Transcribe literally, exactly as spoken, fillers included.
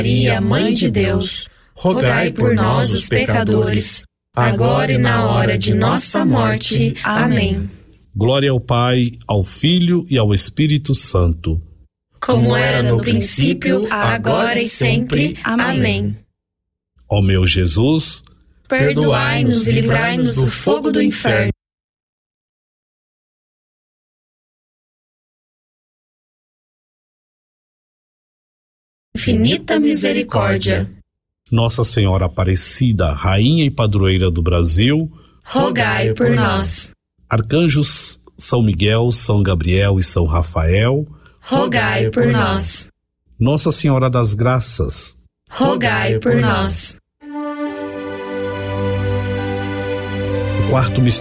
Maria, Mãe de Deus, rogai por nós, os pecadores, agora e na hora de nossa morte. Amém. Glória ao Pai, ao Filho e ao Espírito Santo, como era no princípio, agora e sempre. Amém. Ó meu Jesus, perdoai-nos e livrai-nos do fogo do inferno. Infinita misericórdia. Nossa Senhora Aparecida, Rainha e Padroeira do Brasil, rogai por nós. Arcanjos São Miguel, São Gabriel e São Rafael, rogai por nós. Nossa Senhora das Graças, rogai por nós. O quarto mistério